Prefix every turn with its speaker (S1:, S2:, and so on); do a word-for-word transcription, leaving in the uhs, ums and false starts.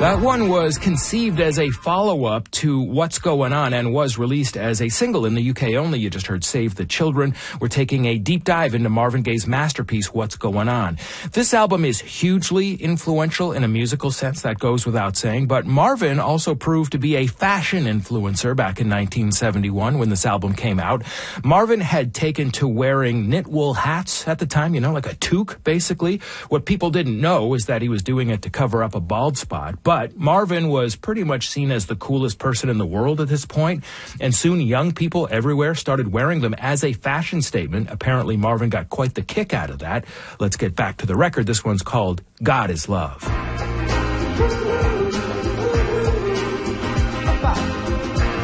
S1: That one was conceived as a follow-up to What's Going On and was released as a single in the U K only. You just heard Save the Children. We're taking a deep dive into Marvin Gaye's masterpiece, What's Going On. This album is hugely influential in a musical sense, that goes without saying, but Marvin also proved to be a fashion influencer back in nineteen seventy-one when this album came out. Marvin had taken to wearing knit wool hats at the time, you know, like a toque, basically. What people didn't know is that he was doing it to cover up a bald spot. But Marvin was pretty much seen as the coolest person in the world at this point, and soon young people everywhere started wearing them as a fashion statement. Apparently, Marvin got quite the kick out of that. Let's get back to the record. This one's called God Is Love.